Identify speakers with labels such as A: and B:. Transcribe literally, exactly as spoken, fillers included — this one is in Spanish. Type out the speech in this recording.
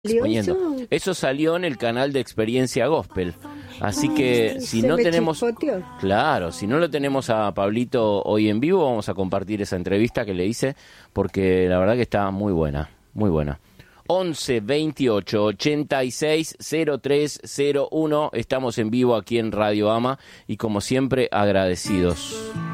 A: exponiendo. Eso salió en el canal de Experiencia Gospel. Así
B: Ay,
A: que si
B: se
A: no
B: me
A: tenemos,
B: chispoteó.
A: claro, si no lo tenemos a Pablito hoy en vivo, vamos a compartir esa entrevista que le hice, porque la verdad que está muy buena, muy buena. once veintiocho ochenta y seis cero tres cero uno, estamos en vivo aquí en Radio Ama y como siempre agradecidos.